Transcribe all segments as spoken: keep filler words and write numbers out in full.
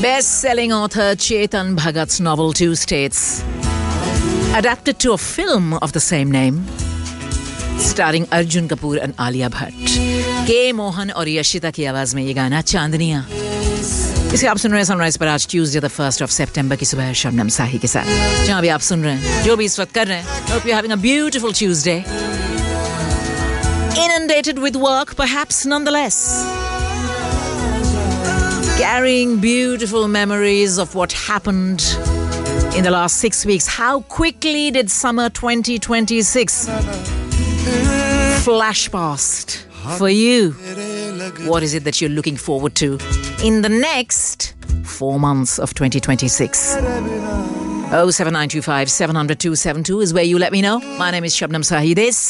Best-selling author Chetan Bhagat's novel Two States, adapted to a film of the same name, starring Arjun Kapoor and Alia Bhatt. के मोहन और यशिता की आवाज में ये गाना चांदनियां. इसे आप सुन रहे हैं सनराइज पर आज ट्यूसडे द फर्स्ट ऑफ सितंबर की सुबह शबनम साही के साथ. जहां भी आप सुन रहे हैं, जो भी इस वक्त कर रहे हैं, hope you're having a beautiful Tuesday. Inundated with work, perhaps nonetheless. Carrying beautiful memories of what happened in the last six weeks. How quickly did summer twenty twenty-six flash past for you? What is it that you're looking forward to in the next four months of twenty twenty-six? oh seven nine two five seven zero zero two seven two is where you let me know. My name is Shabnam Sahi. This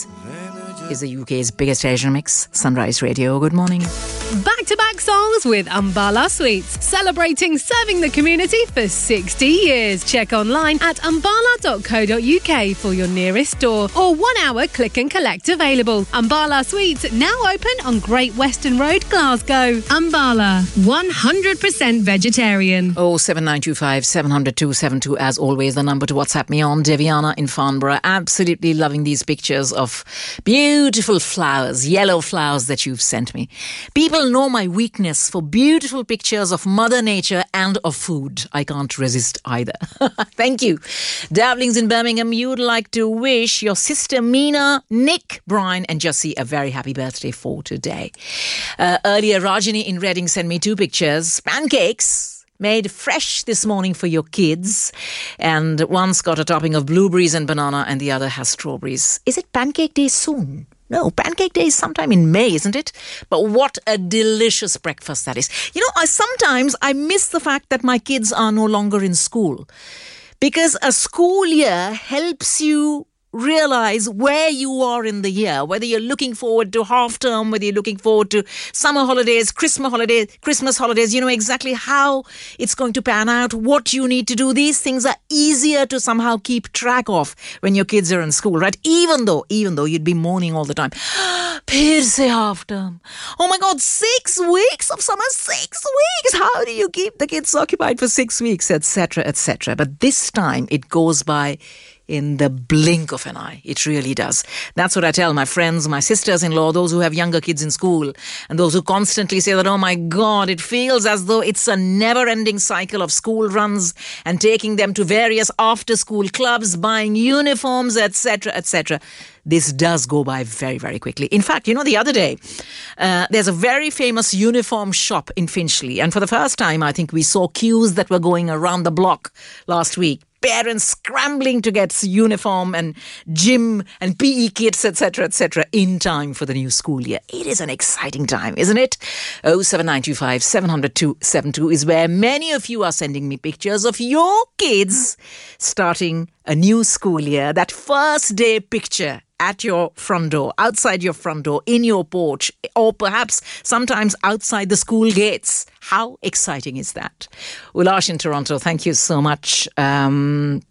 is the U K's biggest Asian mix, Sunrise Radio. Good morning. Back-to-back songs with Ambala Sweets, celebrating serving the community for sixty years. Check online at ambala dot co dot uk for your nearest store or one-hour click and collect available. Ambala Sweets now open on Great Western Road, Glasgow. Ambala, one hundred percent vegetarian. oh seven nine two five seven zero zero two seven two, as always, the number to WhatsApp me on. Deviana in Farnborough, absolutely loving these pictures of beautiful flowers, yellow flowers that you've sent me. People know my weakness for beautiful pictures of Mother Nature and of food. I can't resist either. Thank you. Davlings in Birmingham, you'd like to wish your sister Meena, Nick, Brian and Jussie a very happy birthday for today. Uh, earlier, Rajini in Reading sent me two pictures. Pancakes made fresh this morning for your kids. And one's got a topping of blueberries and banana and the other has strawberries. Is it pancake day soon? No, pancake day is sometime in May, isn't it? But what a delicious breakfast that is. You know, I sometimes I miss the fact that my kids are no longer in school. Because a school year helps you realize where you are in the year, whether you're looking forward to half term, whether you're looking forward to summer holidays, Christmas holidays, Christmas holidays, you know exactly how it's going to pan out, what you need to do. These things are easier to somehow keep track of when your kids are in school, right? Even though, even though you'd be moaning all the time. Phir se half term. Oh my God, six weeks of summer, six weeks. How do you keep the kids occupied for six weeks, et cetera, et cetera. But this time it goes by in the blink of an eye. It really does. That's what I tell my friends, my sisters-in-law, those who have younger kids in school, and those who constantly say that, oh my God, it feels as though it's a never-ending cycle of school runs and taking them to various after-school clubs, buying uniforms, et cetera, et cetera. This does go by very, very quickly. In fact, you know, the other day, uh, there's a very famous uniform shop in Finchley. And for the first time, I think we saw queues that were going around the block last week. Parents scrambling to get uniform and gym and P E kits, et cetera, et cetera, in time for the new school year. It is an exciting time, isn't it? oh seven nine two five seven zero zero two seven two is where many of you are sending me pictures of your kids starting a new school year. That first day picture at your front door, outside your front door, in your porch, or perhaps sometimes outside the school gates. How exciting is that? Ulash in Toronto, thank you so much. Um,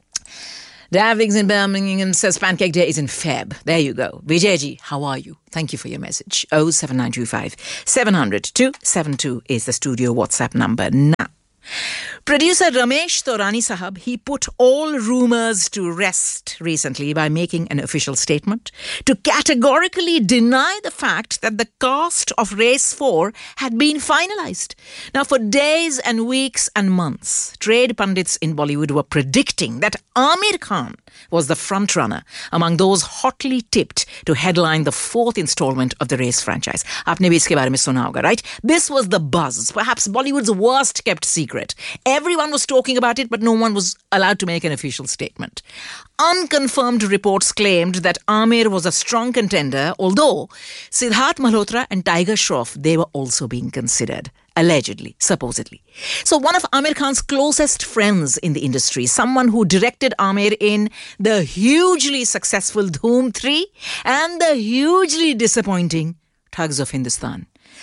Davlings in Birmingham says Pancake Day is in Feb. There you go. Vijayji, how are you? Thank you for your message. oh seven nine two five seven zero zero two seven two is the studio WhatsApp number now. Producer Ramesh Torani Sahab, he put all rumours to rest recently by making an official statement to categorically deny the fact that the cast of Race four had been finalised. Now, for days and weeks and months, trade pundits in Bollywood were predicting that Aamir Khan was the frontrunner among those hotly tipped to headline the fourth instalment of the Race franchise. Aapne bhi iske bare mein suna hoga, right? This was the buzz, perhaps Bollywood's worst kept secret. Everyone was talking about it, but no one was allowed to make an official statement. Unconfirmed reports claimed that Aamir was a strong contender, although Siddharth Malhotra and Tiger Shroff, they were also being considered. Allegedly, supposedly. So one of Aamir Khan's closest friends in the industry, someone who directed Aamir in the hugely successful Dhoom three and the hugely disappointing Thugs of Hindustan,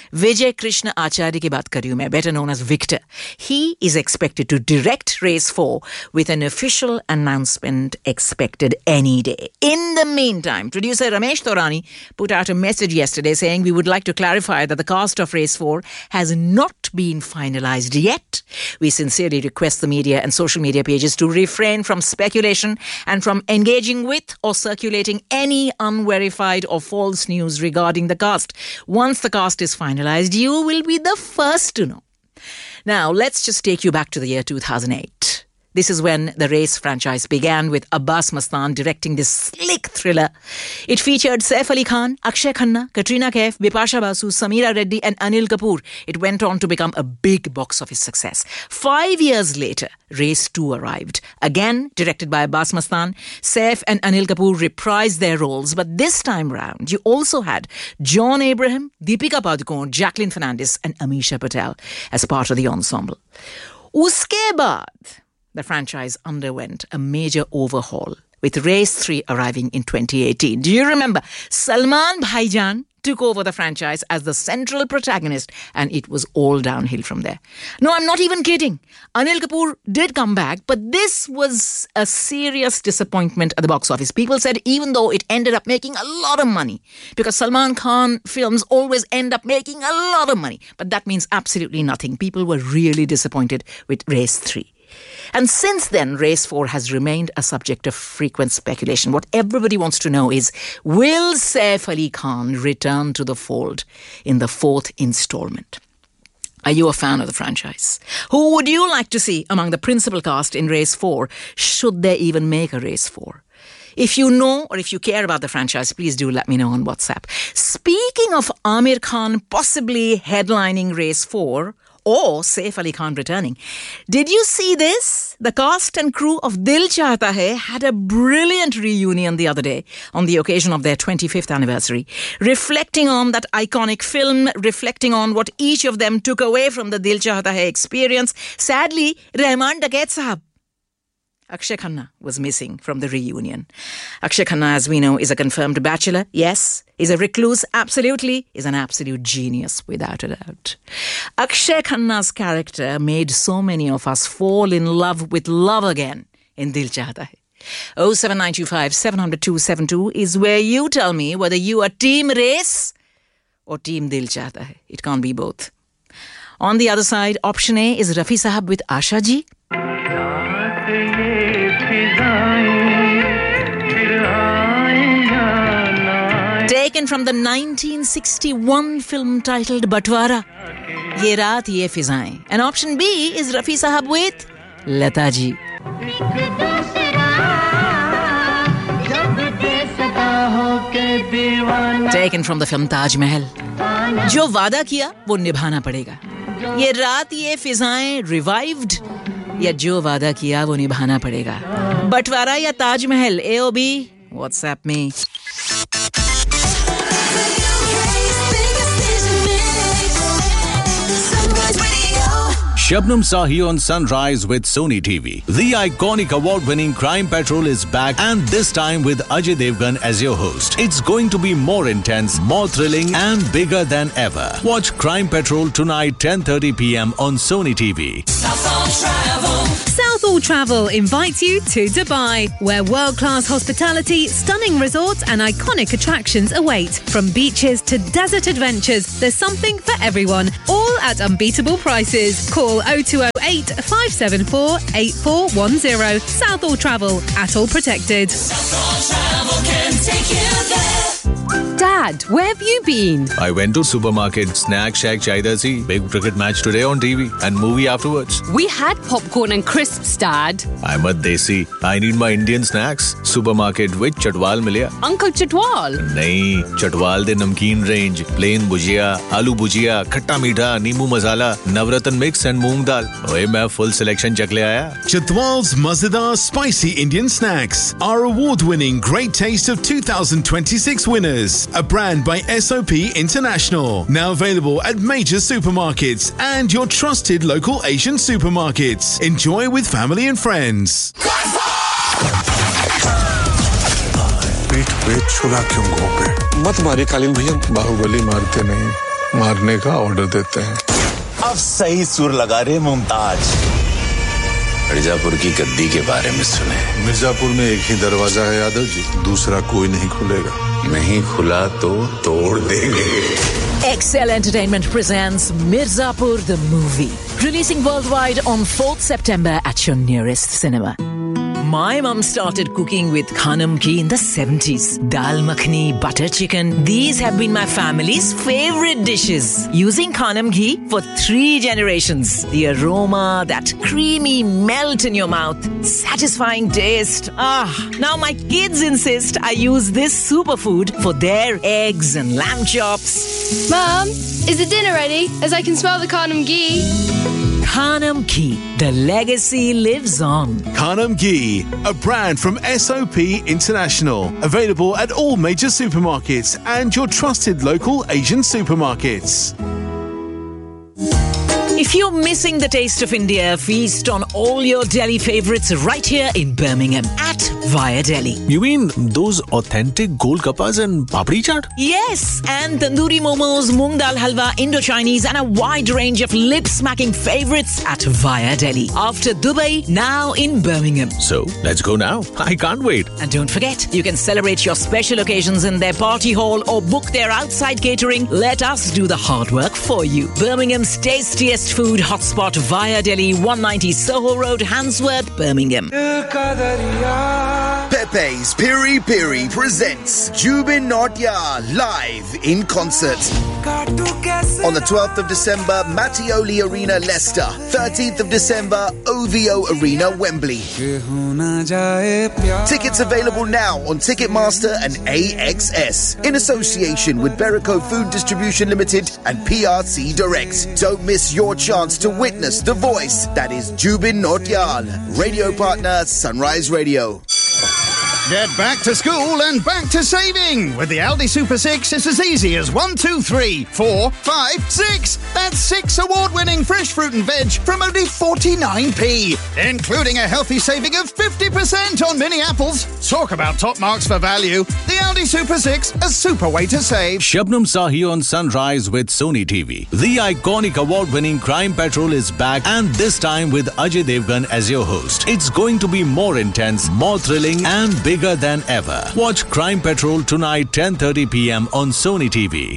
Vijay Krishna Acharya ki baat kar rahi hu main, better known as Victor. He is expected to direct race four with an official announcement expected any day. In the meantime, producer Ramesh Taurani put out a message yesterday saying we would like to clarify that the cast of race four has not been finalized yet. We sincerely request the media and social media pages to refrain from speculation and from engaging with or circulating any unverified or false news regarding the cast. Once the cast is finalized, you will be the first to know. Now, let's just take you back to the year two thousand eight. This is when the Race franchise began, with Abbas Mastan directing this slick thriller. It featured Saif Ali Khan, Akshay Khanna, Katrina Kaif, Bipasha Basu, Sameera Reddy and Anil Kapoor. It went on to become a big box office success. Five years later, Race two arrived. Again, directed by Abbas Mastan, Saif and Anil Kapoor reprised their roles, but this time round, you also had John Abraham, Deepika Padukone, Jacqueline Fernandez and Amisha Patel as part of the ensemble. Uske baad, the franchise underwent a major overhaul, with Race three arriving in twenty eighteen. Do you remember? Salman Bhaijan took over the franchise as the central protagonist, and it was all downhill from there. No, I'm not even kidding. Anil Kapoor did come back, but this was a serious disappointment at the box office. People said even though it ended up making a lot of money, because Salman Khan films always end up making a lot of money, but that means absolutely nothing. People were really disappointed with Race three. And since then, Race four has remained a subject of frequent speculation. What everybody wants to know is, will Saif Ali Khan return to the fold in the fourth installment? Are you a fan of the franchise? Who would you like to see among the principal cast in Race four, should they even make a Race four? If you know or if you care about the franchise, please do let me know on WhatsApp. Speaking of Aamir Khan possibly headlining Race four, or Saif Ali Khan returning, did you see this? The cast and crew of Dil Chahta Hai had a brilliant reunion the other day on the occasion of their twenty-fifth anniversary, reflecting on that iconic film, reflecting on what each of them took away from the Dil Chahta Hai experience. Sadly, Rahman Dakat Sahab, Akshay Khanna, was missing from the reunion. Akshay Khanna, as we know, is a confirmed bachelor. Yes. Is a recluse. Absolutely. Is an absolute genius, without a doubt. Akshay Khanna's character made so many of us fall in love with love again in Dil Chahta Hai. oh seven nine two five, seven zero two seven two is where you tell me whether you are Team Race or Team Dil Chahta Hai. It can't be both. On the other side, option A is Rafi Sahab with Asha Ji. Taken from the nineteen sixty-one film titled Batwara, Ye Raat Ye Fizaएं. And option B is Rafi Sahab with Lata Ji. Taken from the film Taj Mahal. जो वादा किया वो निभाना पड़ेगा. ये रात ये फिजाएं revived, या जो वादा किया वो निभाना पड़ेगा. बटवारा या Taj Mahal, A O B, WhatsApp me. Shabnam Sahi on Sunrise with Sony T V. The iconic award-winning Crime Patrol is back, and this time with Ajay Devgan as your host. It's going to be more intense, more thrilling and bigger than ever. Watch Crime Patrol tonight ten thirty p.m. on Sony T V. Southall Travel. Southall Travel invites you to Dubai, where world-class hospitality, stunning resorts and iconic attractions await. From beaches to desert adventures, there's something for everyone, all at unbeatable prices. Call oh two oh eight, five seven four, eight four one oh. Southall Travel, at all protected. Southall Travel can take you there. Dad, where have you been? I went to supermarket, snack shack chaidasi, big cricket match today on T V and movie afterwards. We had popcorn and crisps, Dad. I'm a desi. I need my Indian snacks. Supermarket with Chatwal milya. Uncle Chatwal? Nahin, Chatwal de namkeen range, plain bhujia, aloo bhujia, khatta meetha, neembu masala, navratan mix and moong dal. Oye, main full selection chak le aaya. Chatwal's Mazadar Spicy Indian Snacks, our award-winning Great Taste of two thousand twenty-six winners. A brand by S O P International. Now available at major supermarkets and your trusted local Asian supermarkets. Enjoy with family and friends. पीठ पे छुरा क्यों घोंपे? मत मारिए कालीन भैया, बाहुबली मारते नहीं. मारने का ऑर्डर देते हैं। अब सही सुर लगा रहे मुमताज। मिर्जापुर की गद्दी के बारे में सुने। मिर्जापुर में एक ही दरवाजा है यादव जी, दूसरा कोई नहीं खुलेगा। नहीं खुला तो तोड़ देंगे। Excel Entertainment presents Mirzapur the movie, releasing worldwide on fourth September at your nearest cinema. My mum started cooking with Khanam ghee in the seventies. Dal makhani, butter chicken, these have been my family's favorite dishes. Using Khanam ghee for three generations. The aroma, that creamy melt in your mouth, satisfying taste. Ah, now my kids insist I use this superfood for their eggs and lamb chops. Mum, is the dinner ready? As I can smell the Khanam ghee. Khanam ghee, the legacy lives on. Khanam Ghee, a brand from S O P International. Available at all major supermarkets and your trusted local Asian supermarkets. If you're missing the taste of India, feast on all your Delhi favorites right here in Birmingham at Via Delhi. You mean those authentic golgappas and papdi chaat? Yes, and tandoori momos, moong dal halwa, Indo-Chinese and a wide range of lip-smacking favorites at Via Delhi. After Dubai, now in Birmingham. So, let's go now. I can't wait. And don't forget, you can celebrate your special occasions in their party hall or book their outside catering. Let us do the hard work for you. Birmingham's tastiest food hotspot Via Delhi, one ninety Soho Road, Handsworth, Birmingham. Pepe's Piri Piri presents Jubin Nautiyal live in concert. On the twelfth of December, Mattioli Arena, Leicester. thirteenth of December, O V O Arena, Wembley. Tickets available now on Ticketmaster and A X S in association with Berico Food Distribution Limited and P R C Direct. Don't miss your chance to witness the voice that is Jubin Nautiyal. Radio partner Sunrise Radio. Get back to school and back to saving. With the Aldi Super six, it's as easy as one, two, three, four, five, six. That's six award-winning fresh fruit and veg from only forty-nine p, including a healthy saving of fifty percent on mini apples. Talk about top marks for value. The Aldi Super six, a super way to save. Shabnam Sahi on Sunrise with Sony T V. The iconic award-winning Crime Patrol is back, and this time with Ajay Devgan as your host. It's going to be more intense, more thrilling and bigger than ever. Watch Crime Patrol tonight ten thirty p.m. on Sony T V.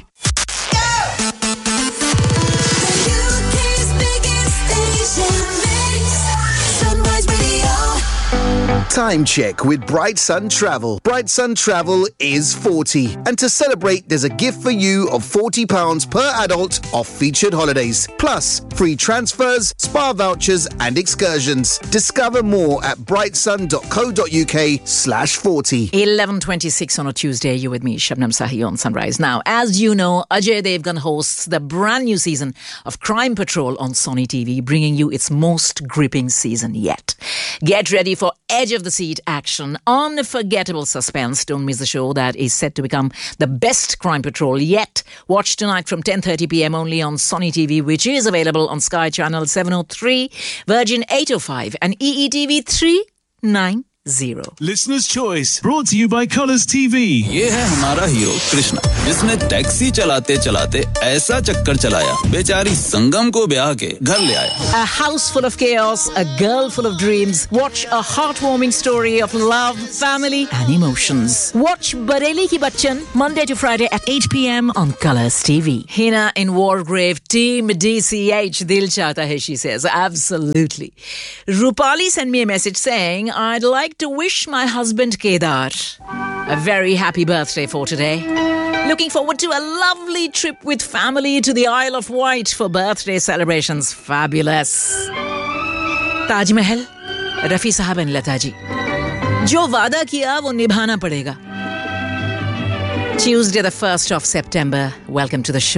Time check with Bright Sun Travel. Bright Sun Travel is forty. And to celebrate, there's a gift for you of forty pounds per adult off featured holidays. Plus, free transfers, spa vouchers and excursions. Discover more at brightsun.co.uk slash 40. eleven twenty-six on a Tuesday. You're with me, Shabnam Sahi on Sunrise. Now, as you know, Ajay Devgan hosts the brand new season of Crime Patrol on Sony T V, bringing you its most gripping season yet. Get ready for edge of the seat action, unforgettable suspense. Don't miss the show that is set to become the best Crime Patrol yet. Watch tonight from ten thirty p.m. only on Sony T V, which is available on Sky Channel seven oh three, Virgin eight oh five and E E T V three ninety. Listener's Choice, brought to you by Colours T V. ये है हमारा hero Krishna, जिसने taxi चलाते चलाते ऐसा चक्कर चलाया बेचारी संगम को ब्याह के घर ले आया. A house full of chaos, a girl full of dreams. Watch a heartwarming story of love, family and emotions. Watch Bareli Ki Bachchan Monday to Friday at eight p.m. on Colours T V. Hina in Wargrave, Team D C H, Dil Chahta Hai, she says. Absolutely. Rupali sent me a message saying, I'd like to wish my husband Kedar a very happy birthday for today. Looking forward to a lovely trip with family to the Isle of Wight for birthday celebrations. Fabulous. Taj Mahal, Rafi Sahab and Lata ji. Jo wada kiya, wo nibhana padega. Tuesday the first of September. Welcome to the show.